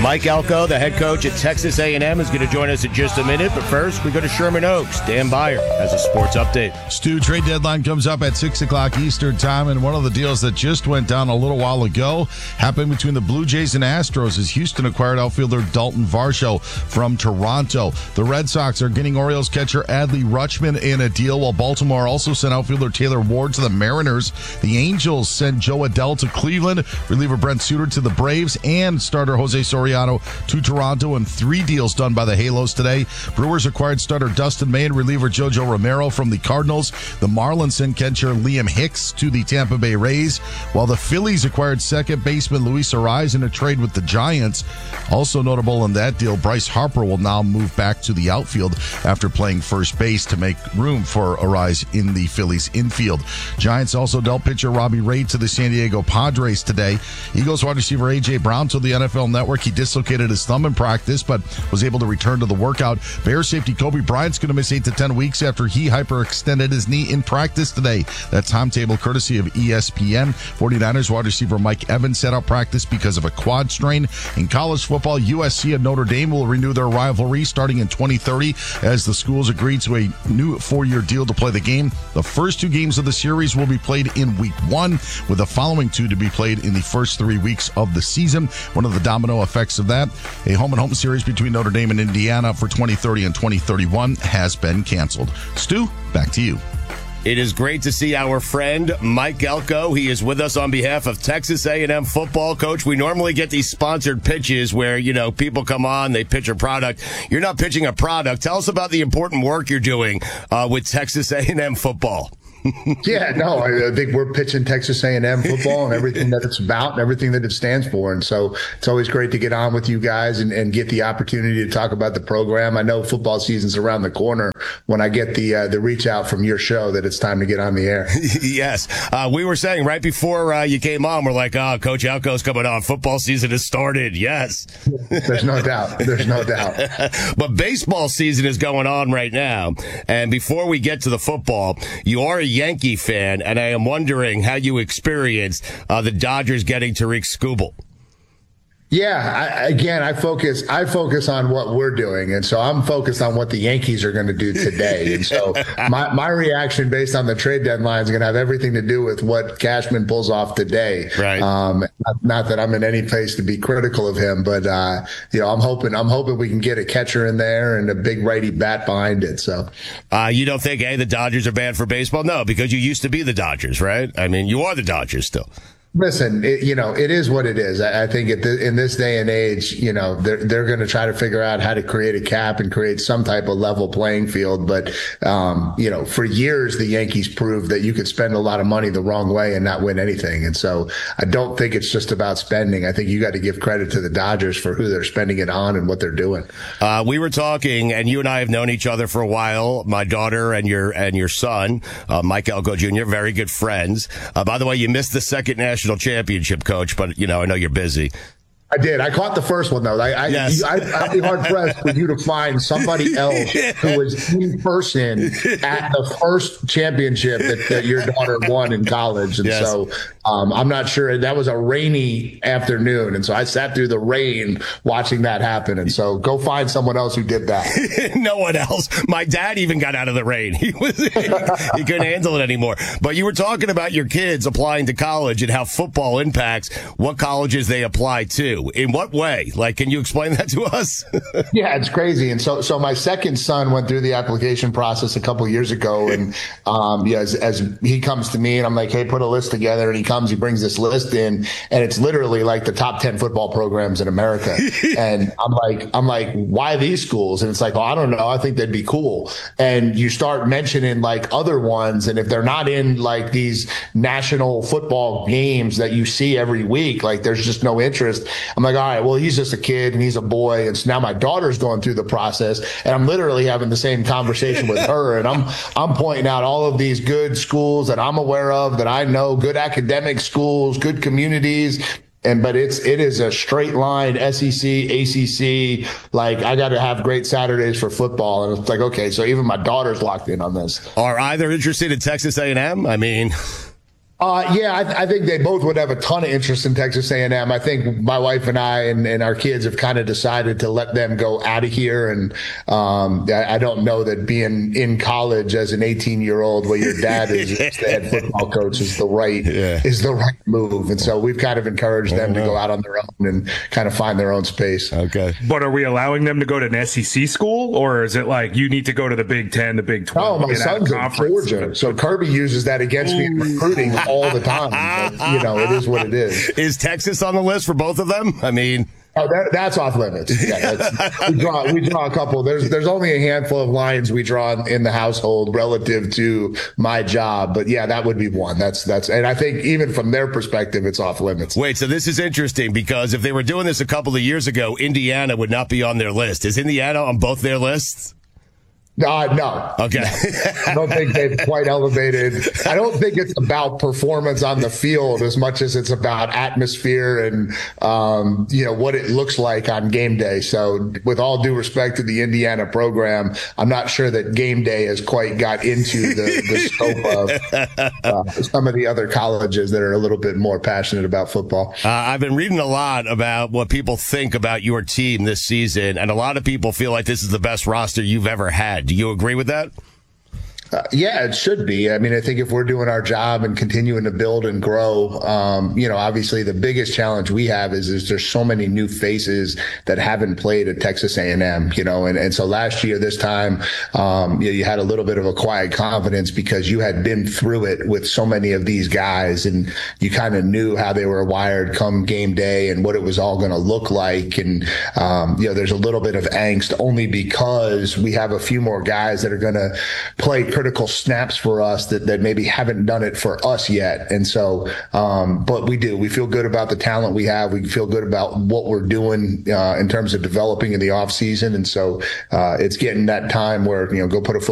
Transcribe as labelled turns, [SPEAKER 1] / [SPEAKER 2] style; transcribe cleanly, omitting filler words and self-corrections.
[SPEAKER 1] Mike Elko, the head coach at Texas A&M, is going to join us in just a minute. But first, we go to Sherman Oaks. Dan Beyer has a sports update.
[SPEAKER 2] Stu, trade deadline comes up at 6 o'clock Eastern time, and one of the deals that just went down a little while ago happened between the Blue Jays and Astros as Houston acquired outfielder Dalton Varsho from Toronto. The Red Sox are getting Orioles catcher Adley Rutschman in a deal, while Baltimore also sent outfielder Taylor Ward to the Mariners. The Angels sent Joe Adell to Cleveland, reliever Brent Suter to the Braves, and starter Jose Soriano to Toronto, and 3 deals done by the Halos today. Brewers acquired starter Dustin May and reliever JoJo Romero from the Cardinals. The Marlins sent catcher Liam Hicks to the Tampa Bay Rays, while the Phillies acquired second baseman Luis Arraez in a trade with the Giants. Also notable in that deal, Bryce Harper will now move back to the outfield after playing first base to make room for Arraez in the Phillies infield. Giants also dealt pitcher Robbie Ray to the San Diego Padres today. Eagles wide receiver A.J. Brown told the NFL Network he dislocated his thumb in practice, but was able to return to the workout. Bears safety Kobe Bryant's going to miss 8 to 10 weeks after he hyperextended his knee in practice today. That timetable courtesy of ESPN. 49ers wide receiver Mike Evans set out practice because of a quad strain. In college football, USC and Notre Dame will renew their rivalry starting in 2030 as the schools agreed to a new 4-year deal to play the game. The first 2 games of the series will be played in week 1, with the following 2 to be played in the first 3 weeks of the season. One of the domino effects of that, a home-and-home series between Notre Dame and Indiana for 2030 and 2031 has been canceled. Stu, back to you.
[SPEAKER 1] It is great to see our friend Mike Elko. He is with us on behalf of Texas A&M football. Coach, we normally get these sponsored pitches where, people come on, they pitch a product. You're not pitching a product. Tell us about the important work you're doing with Texas A&M football.
[SPEAKER 3] Yeah, no, I think we're pitching Texas A&M football and everything that it's about and everything that it stands for. And so it's always great to get on with you guys and get the opportunity to talk about the program. I know football season's around the corner when I get the reach out from your show that it's time to get on the air.
[SPEAKER 1] Yes. We were saying right before you came on, we're like, Coach Elko's coming on. Football season has started. Yes.
[SPEAKER 3] There's no doubt. There's no doubt.
[SPEAKER 1] But baseball season is going on right now. And before we get to the football, you are a Yankee fan, and I am wondering how you experienced the Dodgers getting Tariq Skubal.
[SPEAKER 3] Yeah, I focus on what we're doing, and so I'm focused on what the Yankees are going to do today. And so my reaction based on the trade deadline is going to have everything to do with what Cashman pulls off today.
[SPEAKER 1] Right.
[SPEAKER 3] Not that I'm in any place to be critical of him, but I'm hoping we can get a catcher in there and a big righty bat behind it. So
[SPEAKER 1] you don't think the Dodgers are bad for baseball? No, because you used to be the Dodgers, right? I mean, you are the Dodgers still.
[SPEAKER 3] Listen, it is what it is. I think in this day and age, they're going to try to figure out how to create a cap and create some type of level playing field. But, for years, the Yankees proved that you could spend a lot of money the wrong way and not win anything. And so I don't think it's just about spending. I think you got to give credit to the Dodgers for who they're spending it on and what they're doing.
[SPEAKER 1] We were talking, and you and I have known each other for a while. My daughter and your son, Mike Elko Jr., very good friends. By the way, you missed the second national championship, Coach, but I know you're busy.
[SPEAKER 3] I did. I caught the first one, though. I'd be hard-pressed for you to find somebody else who was in person at the first championship that your daughter won in college. And so I'm not sure. That was a rainy afternoon, and so I sat through the rain watching that happen. And so go find someone else who did that.
[SPEAKER 1] No one else. My dad even got out of the rain. He couldn't handle it anymore. But you were talking about your kids applying to college and how football impacts what colleges they apply to. In what way? Can you explain that to us?
[SPEAKER 3] Yeah, it's crazy. And so my second son went through the application process a couple of years ago. And as he comes to me and I'm like, hey, put a list together. And he brings this list in, and it's literally like the top 10 football programs in America. And I'm like, why these schools? And it's like, well, I don't know. I think they'd be cool. And you start mentioning other ones. And if they're not in these national football games that you see every week, there's just no interest. I'm like, all right, well, he's just a kid and he's a boy. And so now my daughter's going through the process, and I'm literally having the same conversation with her. And I'm pointing out all of these good schools that I'm aware of, that I know, good academic schools, good communities. But it is a straight line, SEC, ACC. I got to have great Saturdays for football. And it's like, okay, so even my daughter's locked in on this.
[SPEAKER 1] Are either interested in Texas A&M? I mean...
[SPEAKER 3] I think they both would have a ton of interest in Texas A&M. I think my wife and I and our kids have kind of decided to let them go out of here. And I don't know that being in college as an 18-year-old where your dad is the head football coach is the right move. And so we've kind of encouraged them to go out on their own and kind of find their own space.
[SPEAKER 1] Okay.
[SPEAKER 4] But are we allowing them to go to an SEC school, or is it like you need to go to the Big 10, the Big 12?
[SPEAKER 3] No, my son's in Georgia. So Kirby uses that against me in recruiting all the time. But, it is what it is.
[SPEAKER 1] Is Texas on the list for both of them? I mean,
[SPEAKER 3] that's off limits. Yeah, we draw a couple. There's only a handful of lines we draw in the household relative to my job. But yeah, that would be one. That's and I think even from their perspective, it's off limits.
[SPEAKER 1] Wait, so this is interesting because if they were doing this a couple of years ago, Indiana would not be on their list. Is Indiana on both their lists?
[SPEAKER 3] No.
[SPEAKER 1] Okay.
[SPEAKER 3] I don't think they've quite elevated. I don't think it's about performance on the field as much as it's about atmosphere and, what it looks like on game day. So with all due respect to the Indiana program, I'm not sure that game day has quite got into the scope of some of the other colleges that are a little bit more passionate about football.
[SPEAKER 1] I've been reading a lot about what people think about your team this season, and a lot of people feel like this is the best roster you've ever had. Do you agree with that?
[SPEAKER 3] Yeah, it should be. I mean, I think if we're doing our job and continuing to build and grow, obviously the biggest challenge we have is there's so many new faces that haven't played at Texas A&M, and so last year, this time, you had a little bit of a quiet confidence because you had been through it with so many of these guys and you kind of knew how they were wired come game day and what it was all going to look like. And, there's a little bit of angst only because we have a few more guys that are going to play critical snaps for us that maybe haven't done it for us yet. And so, but we do. We feel good about the talent we have. We feel good about what we're doing in terms of developing in the off season. And so it's getting that time where, go put a